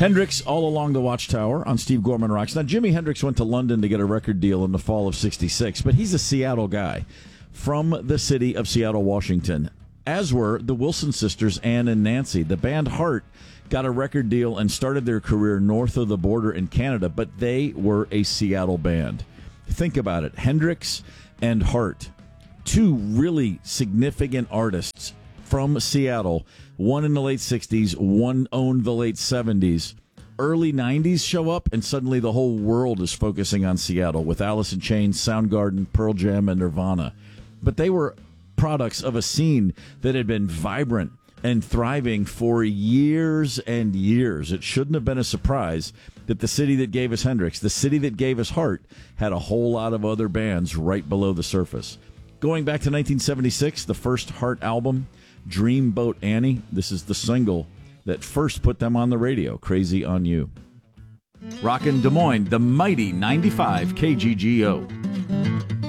Hendrix, All Along the Watchtower on Steve Gorman Rocks. Now, Jimi Hendrix went to London to get a record deal in the fall of '66, but he's a Seattle guy from the city of Seattle, Washington, as were the Wilson sisters, Ann and Nancy. The band Heart got a record deal and started their career north of the border in Canada, but they were a Seattle band. Think about it. Hendrix and Heart, two really significant artists from Seattle, one in the late 60s, one owned the late 70s. Early 90s show up, and suddenly the whole world is focusing on Seattle with Alice in Chains, Soundgarden, Pearl Jam, and Nirvana. But they were products of a scene that had been vibrant and thriving for years and years. It shouldn't have been a surprise that the city that gave us Hendrix, the city that gave us Heart, had a whole lot of other bands right below the surface. Going back to 1976, the first Heart album, Dreamboat Annie. This is the single that first put them on the radio, Crazy on You. Rockin' Des Moines, the mighty 95 KGGO.